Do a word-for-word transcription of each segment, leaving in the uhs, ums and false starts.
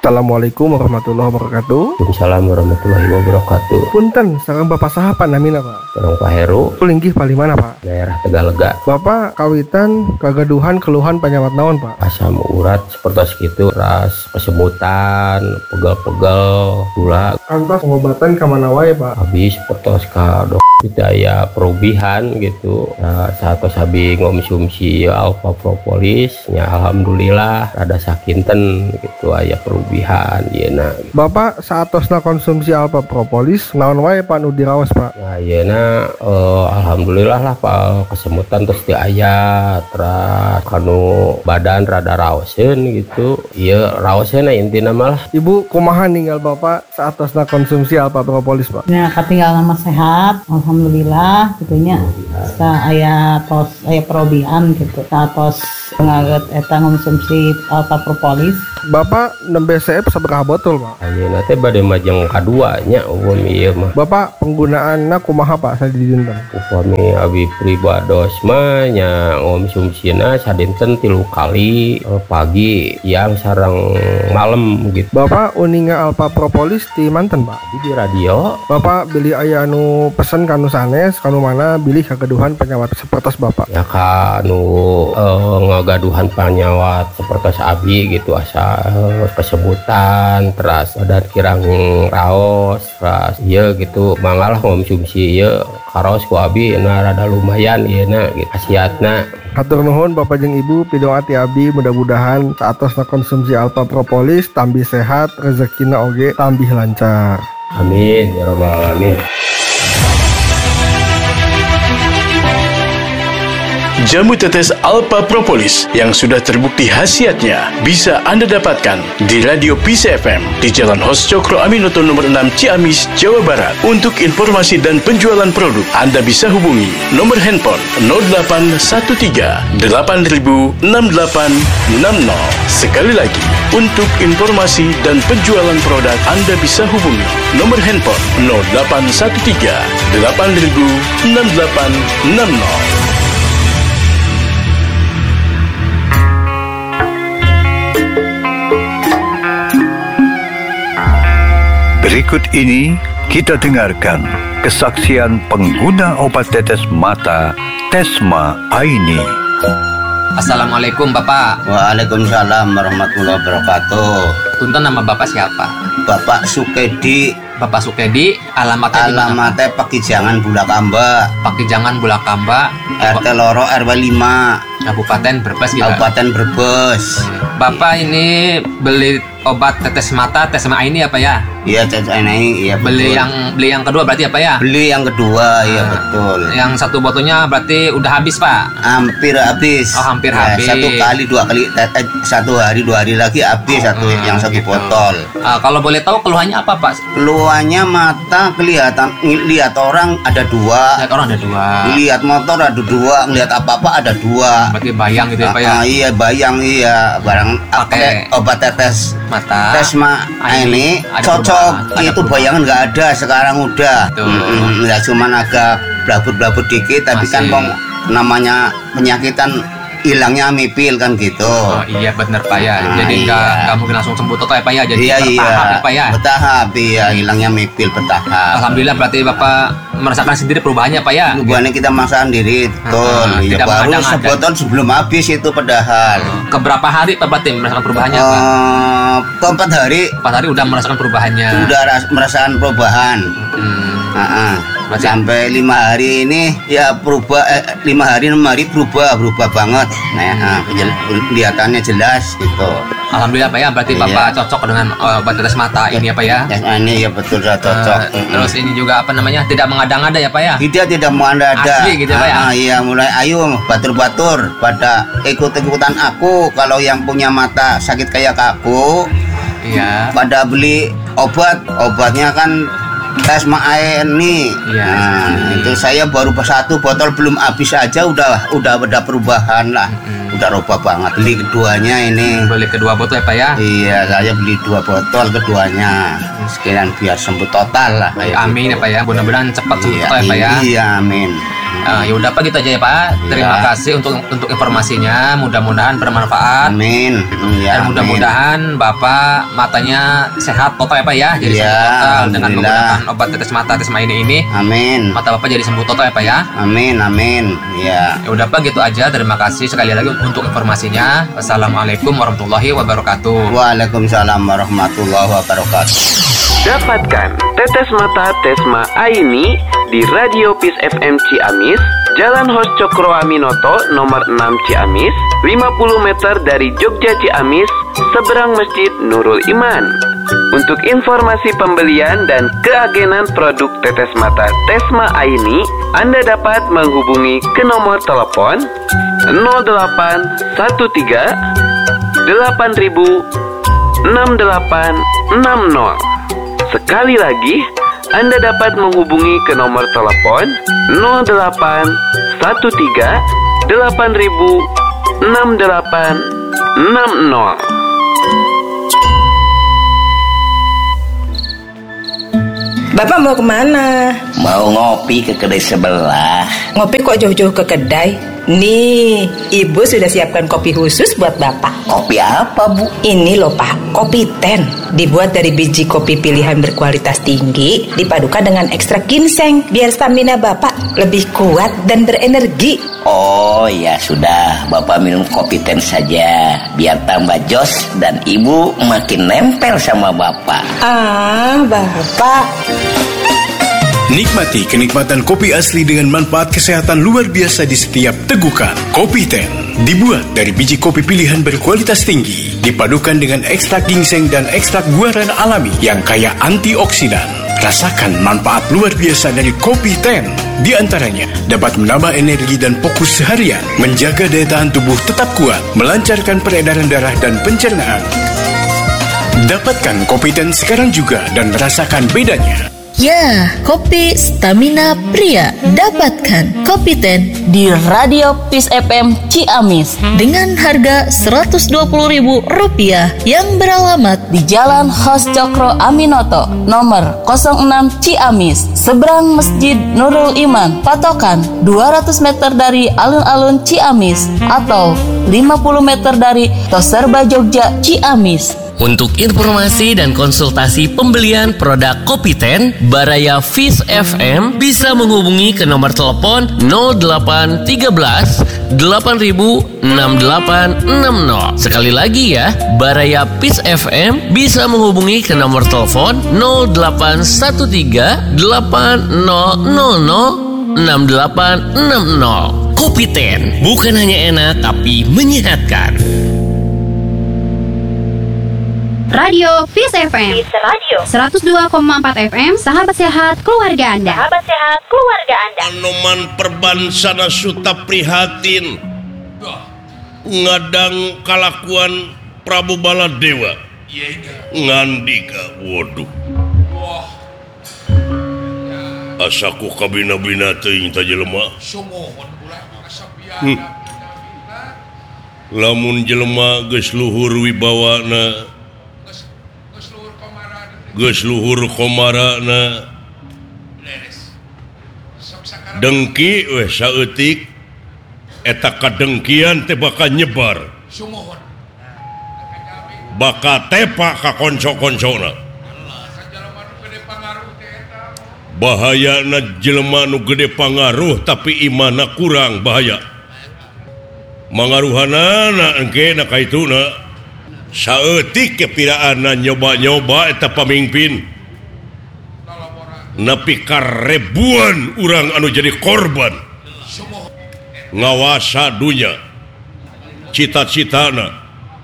Assalamualaikum warahmatullahi wabarakatuh. Waalaikumsalam warahmatullahi wabarakatuh. Punten, sareng Bapak saha panamina Pak? Sareng Pak Heru. Linggih pali mana Pak? Daerah Tegalega. Bapak kawitan kagaduhan keluhan penyawat naon Pak? Asam urat seperti segitu, ras kesemutan, pegel-pegel, gula. Kantos pengobatan kamana wae Pak? Habis seperti ka dok daya perubihan gitu. Nah, saat sabi ngomsumsi alfa propolis, ya alhamdulillah rada sakinten gitu aya perubihan yeuna. Bapak saatosna konsumsi alfa propolis naon wae Pak nu diraos Pak? Nah, yeuna eh, alhamdulillah lah Pak kesemutan terus di aya terus kanu badan rada raoseun gitu. Ieu raoseun intina malah. Ibu kumaha ninggal Bapak saatosna konsumsi alfa propolis Pak? Ya katinggal nama sehat alhamdulillah gitunya. Sa aya tos aya perobihan gitu. Satos ngaget eta konsumsi alfa propolis. Bapak nembe C F sabaraha botol Pak? Ayeuna teh bade majeng kadua nya umum ieu mah. Bapak penggunaanna kumaha Pak sadidinten? Upami abi pribados mah nya ngonsumsina sadinten tilu kali eh, pagi, siang sareng malam gitu. Bapak uninga alfa propolis di manten Pak? Di radio. Bapak beli aya anu pesen kanu sanes kanu mana bilih kagaduhan penyawat sepertos Bapak? Ya kanu eh, ngagaduhan penyawat sepertos abi gitu asa eh, kesemutan teras badan kirang raos teras iya gitu mangalah konsumsi iya karos ku abi na rada lumayan iya na gitu khasiatna. Hatur nuhun Bapak jeung Ibu pidoa ti abdi mudah-mudahan saatosna konsumsi alfa propolis tambih sehat rezekina oge tambih lancar. Amin ya rabbal alamin. Jamu tetes Alpha Propolis yang sudah terbukti khasiatnya bisa Anda dapatkan di Radio P C F M di Jalan Hos Cokro Aminoto nomor enam Ciamis, Jawa Barat. Untuk informasi dan penjualan produk, Anda bisa hubungi nomor handphone nol delapan satu tiga delapan nol enam delapan enam nol. Sekali lagi, untuk informasi dan penjualan produk, Anda bisa hubungi nomor handphone nol delapan satu tiga delapan nol enam delapan enam nol. Berikut ini kita dengarkan kesaksian pengguna obat tetes mata Tesma Aini. Assalamualaikum Bapak. Waalaikumsalam warahmatullahi wabarakatuh. Punten, nama Bapak siapa? Bapak Sukedi. Bapak Sukedi, alamatnya di mana? Alamatnya Pakijangan Bulakamba. Pakijangan Bulakamba, R T Loro R W lima, Kabupaten Brebes gitu. Kabupaten Brebes. Bapak ini beli obat tetes mata Tesma Aini apa ya? Iya, tetes ini, iya betul. Beli yang beli yang kedua berarti apa ya? Beli yang kedua, iya betul. Yang satu botolnya berarti udah habis Pak? Hampir habis. Oh, hampir ya, habis. Satu kali dua kali, eh, satu hari dua hari lagi habis satu Hmm, yang satu gitu. botol. Uh, kalau boleh tahu keluhannya apa Pak? Keluhannya mata kelihatan, lihat orang ada dua. Lihat orang ada dua. Lihat motor ada dua, ngelihat apa-apa ada dua. Berarti bayang gitu ya Pak ya? Ah, iya bayang iya barang Pakai pakai obat tetes mata. Tesma ini ada cocok perubahan, ada itu perubahan. bayangan nggak ada sekarang udah Betul. Mm-mm, ya cuman agak blabut-blabut dikit tapi kan Masih. pong namanya penyakitan hilangnya mipil kan gitu. Oh iya benar Pak ya. Nah, Jadi nggak iya. nggak mungkin langsung sembuh total ya Pak ya. Jadi iya bertahap iya ya Pak ya. bertahap iya hilangnya mipil bertahap. Alhamdulillah berarti Bapak merasakan sendiri perubahannya Pak ya. Bukannya kita masakan diri betul Ah, ya tidak baru mengadang-adang. sebotol sebelum habis itu padahal. Keberapa hari Pak berarti merasakan perubahannya Pak? Eh, keempat hari Empat hari udah merasakan perubahannya. udah ras- merasakan perubahan. Hmm. Ah, ah. Berarti- Sampai lima hari ini ya berubah eh, lima hari enam hari berubah berubah banget. Nah, ah, kejel- kelihatannya jelas gitu. Alhamdulillah Pak ya. Berarti Iya. Bapak cocok dengan uh, obat tetes mata ini ya Pak ya. Ya, ini ya betul sudah cocok. Eh, Mm-mm. terus ini juga apa namanya tidak mengada-ngada ya Pak ya. Dia tidak mau ada ada. Asli gitu, Pak, ya? Ah, iya mulai ayo batur-batur pada ikut-ikutan aku kalau yang punya mata sakit kayak aku Iya. pada beli obat obatnya kan Tesma Aini. Iya, Nah, seperti itu saya baru satu botol belum habis aja udah udah ada perubahan lah. Mm-mm. Udah rubah banget. Beli keduanya ini. Beli kedua botol ya Pak ya. Iya, saya beli dua botol keduanya. Sekalian biar sembuh total lah kayak Amin ya gitu. Pak ya. Mudah-mudahan cepat sembuh Iya, total ya Pak ya. iya, amin. Uh, ya udah Pak gitu aja ya Pak. Terima Ya. kasih untuk untuk informasinya. Mudah-mudahan bermanfaat. Amin. Ya, Dan mudah-mudahan Bapak matanya sehat total ya Pak ya. Jadi Ya, sembuh total dengan alhamdulillah. menggunakan obat tetes mata Tesma ini ini. Amin. Mata Bapak jadi sembuh total ya Pak ya. Amin, amin. Ya. Ya udah Pak gitu aja. Terima kasih sekali lagi untuk informasinya. Wassalamualaikum warahmatullahi wabarakatuh. Waalaikumsalam warahmatullahi wabarakatuh. Dapatkan tetes mata Tesma Aini di Radio Peace F M Ciamis, Jalan Hos Cokro Aminoto nomor enam Ciamis, lima puluh meter dari Jogja Ciamis, seberang Masjid Nurul Iman. Untuk informasi pembelian dan keagenan produk tetes mata Tesma Aini, Anda dapat menghubungi ke nomor telepon nol delapan satu tiga delapan ribu enam delapan enam nol. Sekali lagi, Anda dapat menghubungi ke nomor telepon nol delapan satu tiga delapan ribu enam delapan enam nol. Bapak mau kemana? Mau ngopi ke kedai sebelah. Ngopi kok jauh-jauh ke kedai? Nih, Ibu sudah siapkan kopi khusus buat Bapak. Kopi apa, Bu? Ini loh Pak, kopi ten. Dibuat dari biji kopi pilihan berkualitas tinggi, dipadukan dengan ekstrak ginseng, biar stamina Bapak lebih kuat dan berenergi. Oh ya sudah, Bapak minum kopi ten saja, biar tambah jos dan Ibu makin nempel sama Bapak. Ah, Bapak. Nikmati kenikmatan kopi asli dengan manfaat kesehatan luar biasa di setiap tegukan. Kopi Ten dibuat dari biji kopi pilihan berkualitas tinggi, dipadukan dengan ekstrak ginseng dan ekstrak guaran alami yang kaya antioksidan. Rasakan manfaat luar biasa dari Kopi Ten. Di antaranya dapat menambah energi dan fokus seharian, menjaga daya tahan tubuh tetap kuat, melancarkan peredaran darah dan pencernaan. Dapatkan Kopi Ten sekarang juga dan rasakan bedanya. Ya, kopi stamina pria. Dapatkan Kopi Ten di Radio Peace F M Ciamis dengan harga seratus dua puluh ribu rupiah yang beralamat di Jalan Hos Cokro Aminoto nomor nol enam Ciamis, seberang Masjid Nurul Iman, patokan dua ratus meter dari alun-alun Ciamis atau lima puluh meter dari Toserba Jogja Ciamis. Untuk informasi dan konsultasi pembelian produk Kopi Ten Baraya Peace F M bisa menghubungi ke nomor telepon nol delapan tiga belas delapan ribu enam delapan enam nol. Sekali lagi ya, Baraya Peace F M bisa menghubungi ke nomor telepon nol delapan satu tiga delapan nol nol nol enam delapan enam nol. Kopi Ten bukan hanya enak tapi menyehatkan. Radio Peace F M Peace Radio seratus dua koma empat F M, sahabat sehat keluarga Anda. Sahabat sehat keluarga Anda. Anoman perbansana suta prihatin ngadang kalakuan Prabu Baladewa ngandika, waduh, asaku kabina-bina teuing ta jelema. Hmm. Lamun jelema geus luhur wibawana, geus luhur komarana, dengki weh saeutik eta kadengkian teh bakal nyebar, bakal tepa ka konco-koncona. Bahayana jelema nu gede pangaruh tapi imana kurang bahaya. Mangaruhanana engke na kaituna saeutik kepiraana nyoba-nyoba eta pamimpin, nepi ka ribuan urang anu jadi korban ngawasa dunya. Cita-citana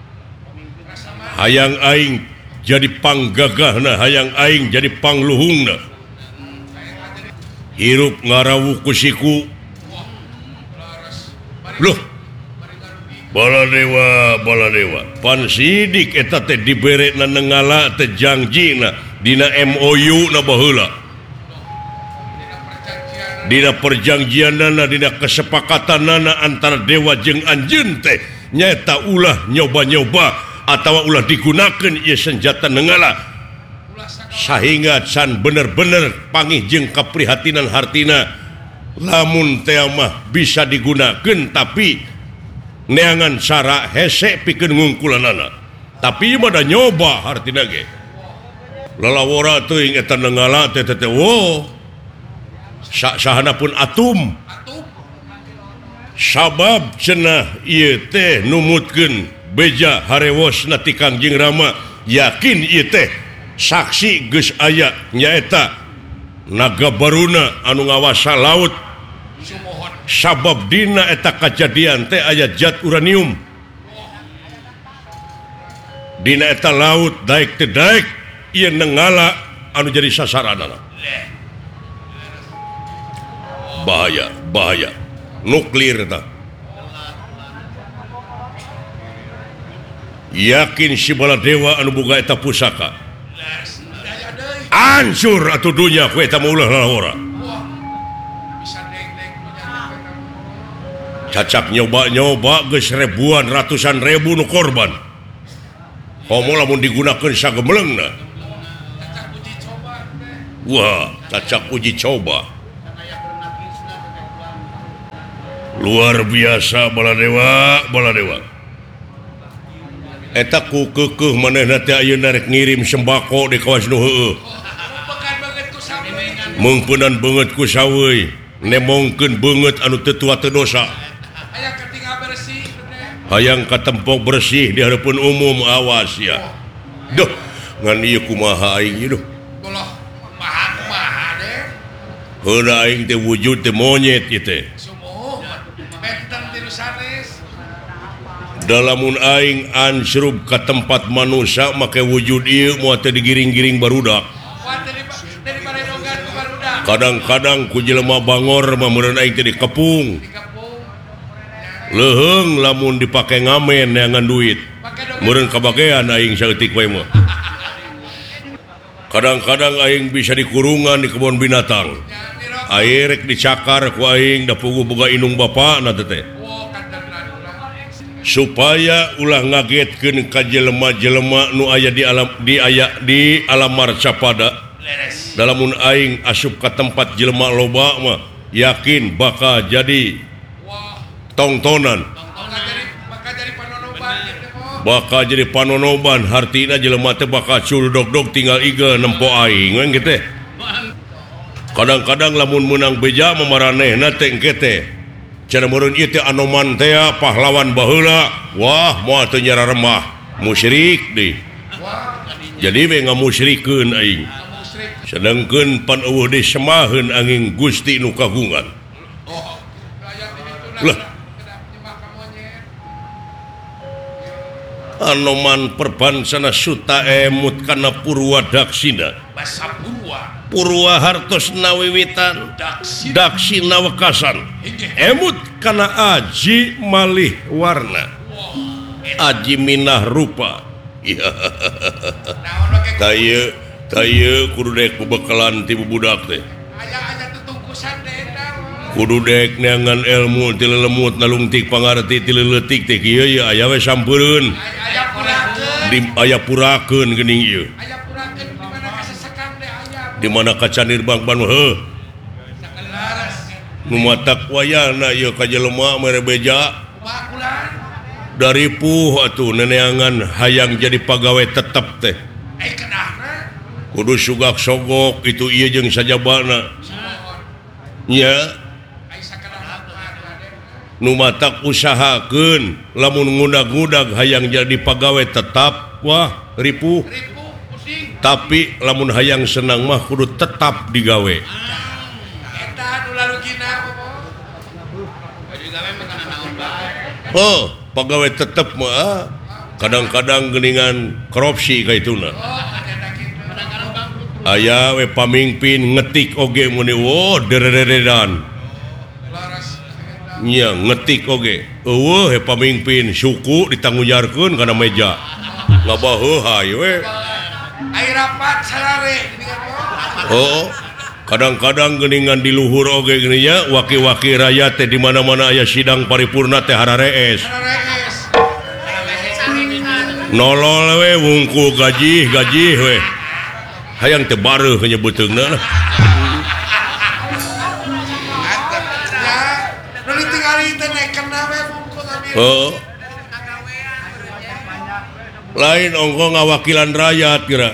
hayang aing jadi panggagahna, hayang aing jadi pangluhungna, hirup ngarawu kusiku. Loh, Baladewa, Baladewa, pan sidik eta teh diberekna nenggala teh jangjina dina M O U na baheula, dina perjanjianana, dina kesepakatanana antara dewa jeung anjeun teh nyaeta ulah nyoba-nyoba atawa ulah digunakeun ieu senjata nenggala sahingga can bener-bener pangih jeung kaprihatinan hartina lamun teh mah bisa digunakan tapi neangan cara hese pikeun ngungkulanana tapi ieu mah da nyoba hartina ge lalawora teuing eta nenggala teh teh wo sahana pun atum sabab cenah ieu teh numutkeun beja harewosna ti Kangjeng Rama yakin ieu teh saksi geus aya nyaeta naga baruna anu ngawasa laut sabab dina eta kejadian teh aya zat uranium dina eta laut daek teh daek ieu nenggala anu jadi sasaranana bahaya bahaya nuklir ta yakin si Baladewa anu boga eta pusaka hancur atuh dunya ku eta maulah lalawara cacak nyoba-nyoba geus ribuan ratusan ribu nu korban komo lamun digunakeun sagemeleungna wah cacak uji coba luar biasa Baladewa Baladewa eta ku keukeuh manehna teh ayeuna rek ngirim sembako di kawas nu heueuh mungpeunan beungeut ku saweui nemongkeun beungeut anu teu tua teu dosa hayang katempok bersih di hadapan umum awas ya duh ngan ieu kumaha aing ieu duh heula aing teh wujud teh monyet ieu teh dalamun aing ansrub ka tempat manusia make wujud ieu moal teh digiring-giring barudak kadang-kadang ku jelema bangor mah meureun aing teh dikepung leheung lamun dipake ngamen neangan duit meureun kabagean aing saeutik wae mah kadang-kadang aing bisa dikurungan di kebun binatang air rek dicakar ku aing da puguh boga indung bapana teh supaya ulah ngagetkeun ka jelema-jelema nu aya di alam di aya di alam marcapada dalamun aing asup ka tempat jelema loba mah yakin bakal jadi tongtonan bakal jadi panonoban hartina jelema teh bakal culdog-dog tinggal iga nempo aing we kitu kadang-kadang lamun menang beja mamaranehna teh engke teh cenah meureun ieu teh anoman teh pahlawan baheula wah moal teu nyara remah musyrik deui jadi we ngamusyrikeun aing sedengkeun pan eueuh disemaheun angin Gusti nu kagungan lah anoman perbansana suta emut kana purwa daksina purwa hartosna wiwitan daksina wekasan emut kana aji malih warna aji minah rupa taya taya kudu dek pebekalan ti budak teh kudu dek neangan ilmu ti lelemut nalungtik pangarti ti leuletik teh kieu ya aya we sampeureun di aya purakeun geuning ieu di mana kacanir bang-bang heuh nu matak wayahna ieu ka jelema mere beja dari puh atuh neneangan hayang jadi pagawe tetep teh kudu sugak sogok itu ieu jeung sajabana nya nu matak usahakeun lamun ngudag-ngudag hayang jadi pagawe tetap wah ripuh tapi lamun hayang senang mah kudu tetap digawe oh pagawe tetap mah kadang-kadang geuningan korupsi kaituna aya we pamimpin ngetik oge muni wo dereredan nya ngetik oge eueuh he pamimpin suku ditanggujarkeun kana meja ngabaheuh hayu we ai rapat sarare oh kadang-kadang geuningan di luhur oge geuning nya waki-waki rakyat teh di mana-mana aya sidang paripurna teh hararees nolol we wungkul gaji gaji we hayang teu bareuh nyebeuteungna Oh. Lain ongko ngawakilan rakyat kira.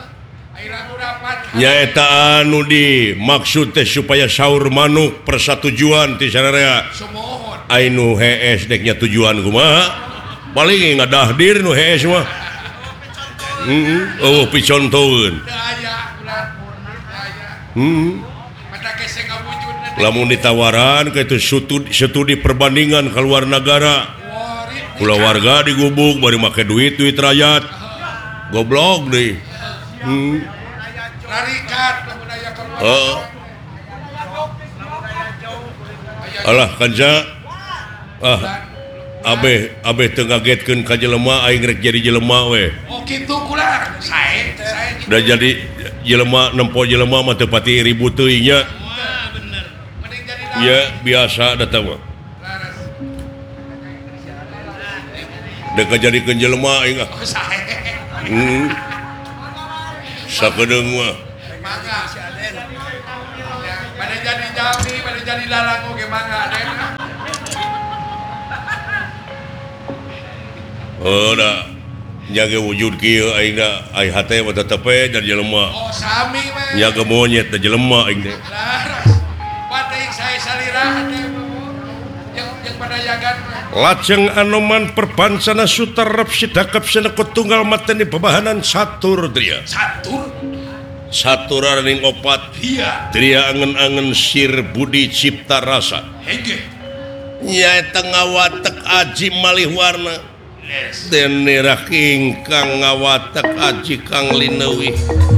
Nyaeta anu di maksud teh supaya sahur manuk persatujuan ti sararea. Ainu hees deknya tujuan kumaha? Paling ngadahdir nu hees mah. Heeh. Oh picontoeun. Hmm. Lamun ditawaran ke itu studi, studi perbandingan ke luar negara. Kula warga digubuk bari make duit duit rakyat. Goblok deh. Hmm. Oh. Alah kanca. Ah. Abeh abeh teu ngagetkeun ka jelema aing rek jadi jelema we. Oh kitu kula. Sae sae. Da jadi jelema nempo jelema mah teu pati ribut teuing nya. Bener. Mending jadi Ya biasa datang mah. Dek ngajadikeun jelema aing ah. Oh sae. Hmm. Sakedeung mah. Mangga si Aden. Pada jadi jami, pada jadi lalang oge mangga Aden. Oh da nyaga wujud kieu aing da ai hate mah tetep we jadi jelema. Oh sami mah. Nyaga monyet da jelema aing teh. Laras. Pateuing sae salira teh. Yang yang pada jagan mah. Lajeng Anoman perpansana sutarep sidakap seneko tunggal mateni pabahanan satur dria. Satur. Satur araning opat. Iya. Dria angen-angen sir budi cipta rasa. Hege. Nyaeta ngawatek aji malih warna. Den nirah ingkang ngawatek aji kang lineuwih.